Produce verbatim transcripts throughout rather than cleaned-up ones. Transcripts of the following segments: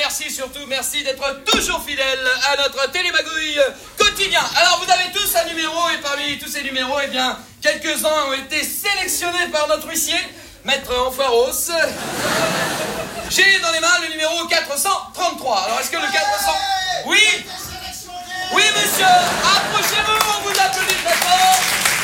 merci surtout, merci d'être toujours fidèle à notre télémagouille quotidien. Alors vous avez tous un numéro et parmi tous ces numéros, eh bien, quelques-uns ont été sélectionnés par notre huissier, Maître Enfoiros. J'ai dans les mains le numéro quatre cent trente-trois. Alors est-ce que le quatre cents... Oui. Oui monsieur, approchez-vous, on vous applaudit très fort.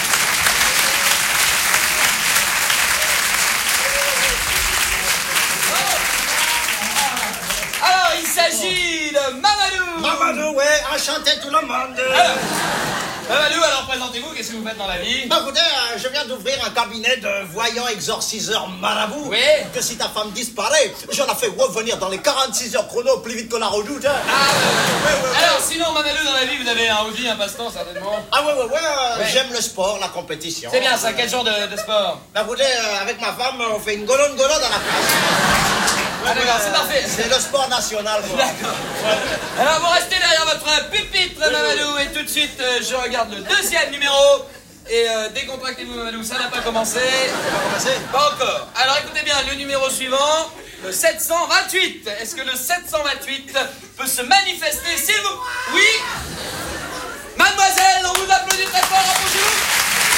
Alors, il s'agit de Mamadou. Mamadou, ouais, enchanté tout le monde. Alors, Mamadou, alors présentez-vous, qu'est-ce que vous faites dans la vie? Bah écoutez, euh, je viens d'ouvrir un cabinet de voyants exorciseurs marabout. Oui. Que si ta femme disparaît, j'en ai fait revenir dans les quarante-six heures chrono plus vite que la redoute. Hein. Ah, ouais, ouais, ouais, ouais. Alors, sinon, Mamadou, dans la vie, vous avez un hobby, un passe-temps, certainement? Ah ouais, ouais, ouais, euh, Ouais. j'aime le sport, la compétition. C'est bien ça, quel genre de, de sport? Bah écoutez, euh, avec ma femme, on fait une golonne-golonne à la place. Ah d'accord, c'est parfait. C'est le sport national, moi. D'accord. Alors, vous restez derrière votre pupitre, Mamadou, et tout de suite, euh, je regarde le deuxième numéro. Et euh, décontractez-vous, Mamadou, ça n'a pas commencé. On va commencer. Pas encore. Alors, écoutez bien, le numéro suivant, le sept cent vingt-huit. Est-ce que le sept cent vingt-huit peut se manifester, s'il vous... Oui. Mademoiselle, on vous applaudit très fort, approchez-vous.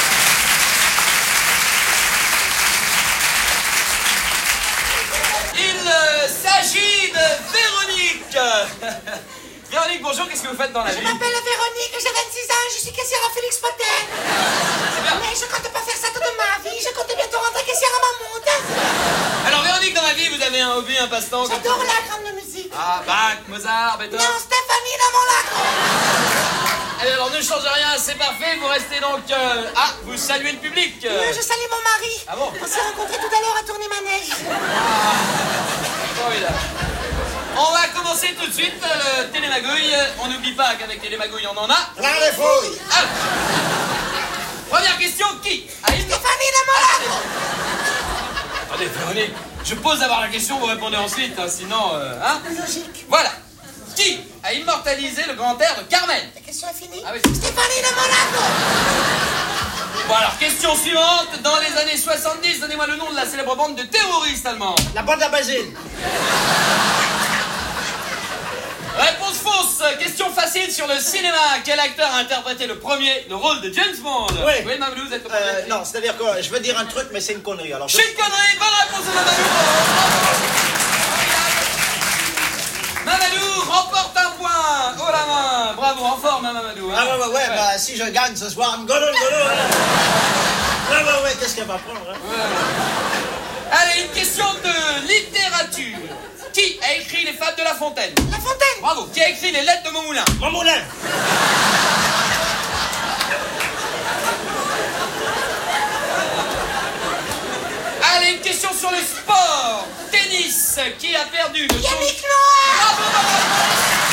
Il euh, s'agit de Véronique. Véronique, bonjour, qu'est-ce que vous faites dans la Je vie? m'appelle Véronique, j'ai vingt-six ans, je suis caissière à Félix Potin. C'est bien. Mais je compte pas faire ça toute ma vie, je compte bientôt rentrer caissière à Mammouth. Alors Véronique, dans la vie, vous avez un hobby, un passe-temps? J'adore la grande musique. Ah, Bach, Mozart, Beethoven. Non, Stéphanie dans mon lac. Allez, alors ne changez rien, c'est parfait, vous restez donc... euh, Ah, vous saluez le public. euh. Euh, Je salue mon mari. Ah bon? On s'est rencontrés tout à l'heure à tourner manège. Formidable. On va commencer tout de suite euh, le télémagouille. On n'oublie pas qu'avec télémagouille, on en a... Plein les fouilles. Ah. Première question, qui a une... Stéphanie dans mon lac. Attendez, Véronique, je pose d'abord la question, vous répondez ensuite, hein, sinon... euh, hein Logique. Voilà. Qui a immortalisé le grand air de Carmen? La question est finie. Ah oui. Stéphanie dans mon lac. Bon alors, question suivante. Dans les années soixante-dix, donnez-moi le nom de la célèbre bande de terroristes allemands. La bande à basile. Réponse fausse. Question facile sur le cinéma. Quel acteur a interprété le premier le rôle de James Bond? Oui. Oui, Mamadou, vous êtes le Euh, premier. non, c'est-à-dire que je veux dire un truc, mais c'est une connerie. Alors, je... Je suis une connerie. Bonne réponse de Mamadou. Mamadou remporte un point. Oh la main. Bravo, en forme, hein, Mamadou. Hein. Ah ouais, ouais, ouais, bah si je gagne ce soir, une golonne, golonne. Hein. Ouais, ouais, ouais, qu'est-ce qu'elle va prendre, hein? Ouais. Allez, une question de littérature. Qui a écrit les Fables de La Fontaine? La Fontaine. Bravo. Qui a écrit les Lettres de Montmoulin? Mon moulin. Allez, une question sur le sport. Tennis. Qui a perdu le tour... Yannick Noah. Bravo, bravo.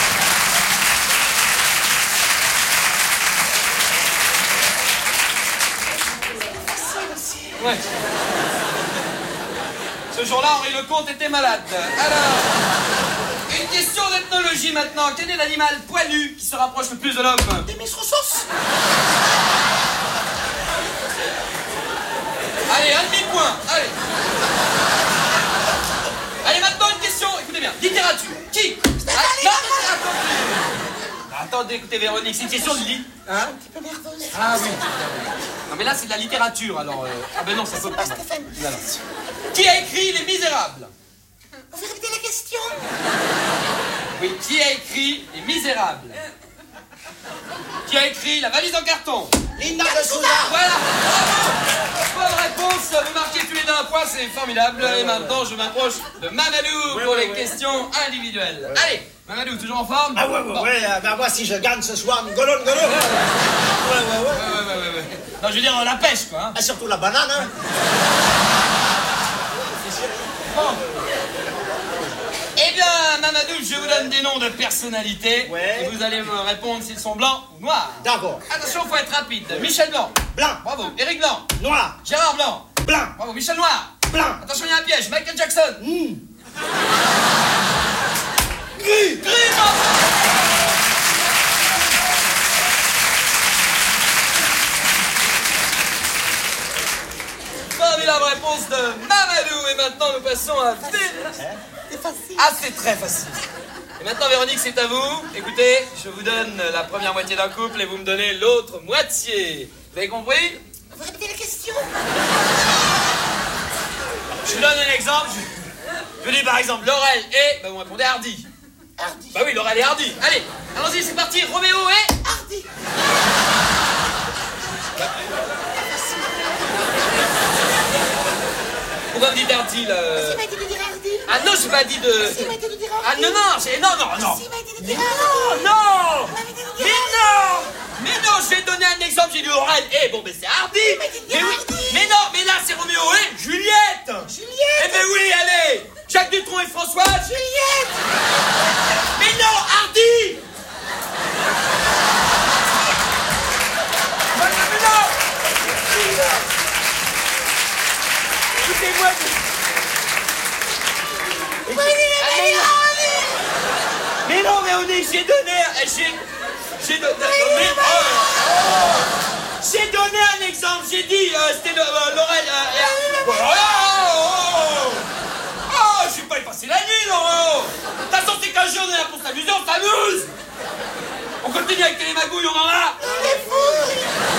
Facile aussi. Ouais. Ce jour-là, Henri Lecomte était malade. Alors, une question d'ethnologie maintenant. Quel est l'animal poilu qui se rapproche le plus de l'homme? Des Miss Roussos. Allez, un demi-point. Allez. Allez, maintenant une question. Écoutez bien. Littérature. Qui? Ah, non, attendez. Attendez, écoutez, Véronique, c'est une question de lit. Hein? Un petit peu nerveuse. Ah oui. Non, mais là, c'est de la littérature, alors... euh, Ah ben non, ça peut C'est pas. pas Stéphane. Non, non. Qui a écrit Les Misérables? Vous pouvez répéter la question? Oui, qui a écrit Les Misérables? Qui a écrit La valise en carton? Linda de Souza. Voilà. Bravo. Bonne réponse. Vous marquez tous les deux un point, c'est formidable. Et maintenant, je m'approche de Mamadou Ouais, pour ouais, les ouais. questions individuelles. Allez, Mamadou, toujours en forme? Ah ouais, ouais, Bon. ouais, euh, bah moi si je gagne ce soir, une golonne, golonne. Ouais, ouais, ouais. Ouais, ouais, ouais, ouais, ouais. Non, je veux dire, la pêche, quoi. Hein. Ah, surtout la banane, hein. Bon. Eh bien, Mamadou, je vous donne des noms de personnalités. Ouais. Et vous allez me répondre s'ils sont blancs ou noirs. D'accord. Attention, faut être rapide. Michel Blanc. Blanc. Bravo. Éric Blanc. Noir. Gérard Blanc. Blanc. Bravo. Michel Noir. Blanc. Attention, il y a un piège. Michael Jackson. Mmh. Gris. Gris, bravo. Formidable réponse de Mamadou. Et maintenant, nous passons à... C'est facile. Ah, c'est très facile. Et maintenant, Véronique, c'est à vous. Écoutez, je vous donne la première moitié d'un couple et vous me donnez l'autre moitié. Vous avez compris? Vous répétez la question? Je vous donne un exemple. Je vous dis par exemple, Laurel et... Bah, vous répondez Hardy. Hardy. Bah oui, Laurel et Hardy. Allez, allons-y, c'est parti. Roméo et... Hardy. Pourquoi vous dites Hardy, là? S'il m'a dit de dire Hardy. Ah non, j'ai pas dit de... S'il m'a dit de dire Ah Hardy. non, non, j'ai... Non, non, non. S'il m'a dit de dire Non, Hardy. non. Il m'avait dit de Mais dire non. Mais non, je vais donner un exemple. J'ai dit Laurel et... Bon, ben c'est Hardy. m'a dit de Mais dire oui. Hardy. Mais non, mais là, c'est Roméo et Juliette. Juliette. Eh ben oui, allez. Jacques Dutronc et Françoise. Juliette. Mais non, Hardy. Mais non. Écoutez-moi. Vous m'avez dit de dire Hardy. Mais non, mais on est, j'ai donné, j'ai, j'ai donné, mais, oh, j'ai donné un exemple, j'ai dit, euh, c'était euh, Laurel, euh, et, oh, oh, oh, oh, je vais pas y passer la nuit, Laurent. De toute façon, c'est qu'un jour, on est là pour s'amuser, on s'amuse. On continue avec les magouilles, on en a. On est fous.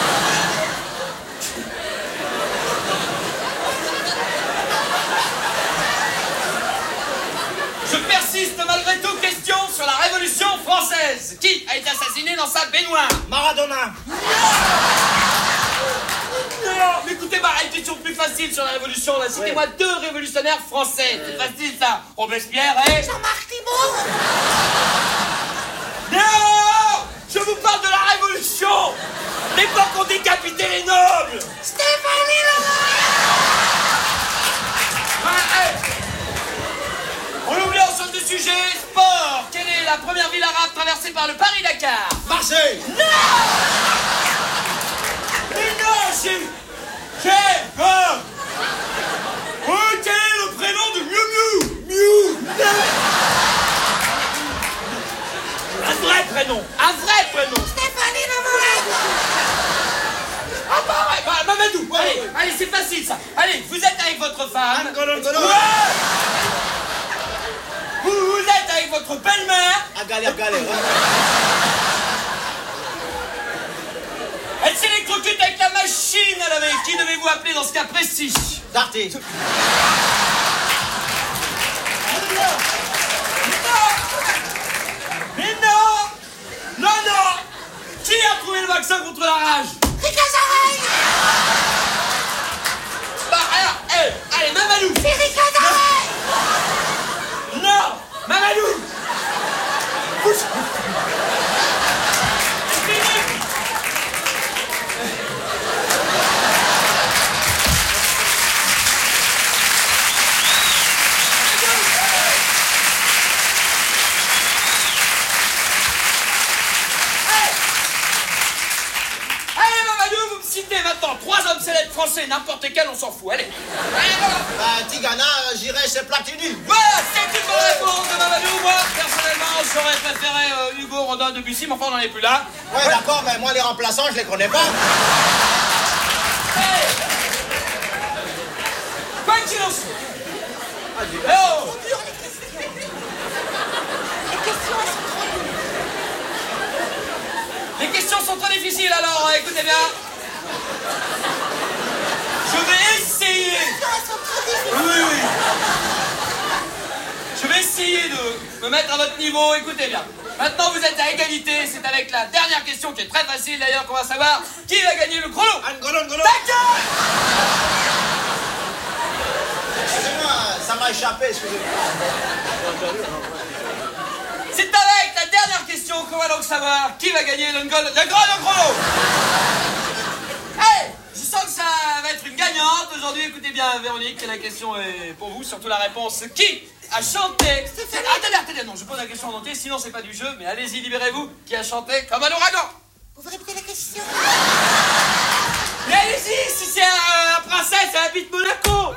Je persiste malgré tout. Question sur la Révolution française. Qui a été assassiné dans sa baignoire? Maradona. Non, mais écoutez, bah, une question plus facile sur la Révolution, là. Citez-moi deux révolutionnaires français. C'est facile, ça. Robespierre et... Jean-Marc Thibault. Non! Je vous parle de la Révolution! L'époque où on décapitait les nobles! Stéphanie Laurent. Ouais, hey. On oublie, on change de sujet. Sport. Quelle est la première ville arabe traversée par le Paris-Dakar? Marseille. Mais non, j'ai... J'ai... Quoi? Oh, quel est le prénom de Miu Miu? Miu. Un vrai prénom. Un vrai prénom. Stéphanie Laurent. Ah bah ouais, bah, Mamadou. Allez, allez, c'est facile, ça. Allez, vous êtes avec votre femme. Angolon, Angolon. Ouais. Vous, vous êtes avec votre belle-mère. À galère, galère. Elle s'électrocute avec la machine à laver. Qui devez-vous appeler dans ce cas précis? Darty. Mais non. Non, non. Qui a trouvé le vaccin contre la rage? Ricazarel. Bah alors, elle, allez, Mamadou. C'est Ricazarel. Non, Mamadou. Bouge. C'est fini. Allez, Mamadou, vous me citez maintenant trois hommes célèbres français, n'importe quel, on s'en fout. Allez. Allez, voilà. Bah, Tigana, euh, j'irais chez Platini. Voilà, c'est une bonne réponse de Mamadou. Moi, personnellement, j'aurais préféré euh, Hugo, Rodin, Debussy, mais enfin, on n'en est plus là. Ouais, d'accord, mais moi, les remplaçants, je les connais pas. Hey. Quoi qu'il en soit. Eh oh. Trop dur, les questions. Les questions, elles sont trop dures. Les questions sont trop difficiles, alors euh, écoutez bien. Je vais essayer. Les questions, elles sont trop difficiles. Oui, oui. Je vais essayer de me mettre à votre niveau. Écoutez bien. Maintenant, vous êtes à égalité. C'est avec la dernière question qui est très facile d'ailleurs qu'on va savoir qui va gagner le chrono. Angolon, Angolon. D'accord. Excusez-moi, ça m'a échappé, excusez-moi. C'est avec la dernière question qu'on va donc savoir qui va gagner le, gol- le grand le chrono. Hey, je sens que ça va être une gagnante aujourd'hui. Écoutez bien, Véronique, la question est pour vous, surtout la réponse. Qui a chanté... Attendez, attendez, non, je pose la question en entier, sinon c'est pas du jeu, mais allez-y, libérez-vous. Qui a chanté comme un ouragan? Vous répétez la question? Mais allez-y, si c'est un, un princesse, un habite Monaco.